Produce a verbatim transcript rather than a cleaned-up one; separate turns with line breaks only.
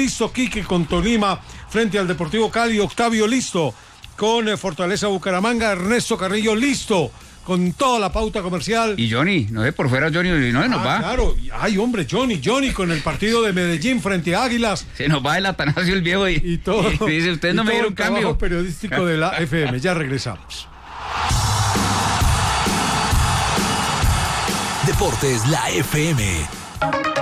listo Quique con Tolima frente al Deportivo Cali. Octavio listo con eh, Fortaleza Bucaramanga. Ernesto Carrillo listo con toda la pauta comercial.
Y Johnny, no sé, por fuera Johnny no se nos
ah,
va.
Claro, ay hombre, Johnny, Johnny con el partido de Medellín frente a Águilas.
Se nos va el Atanasio el viejo y,
y todo.
Y dice, ustedes no me dieron cambio.
Periodístico de la F M, ya regresamos.
Deportes La F M.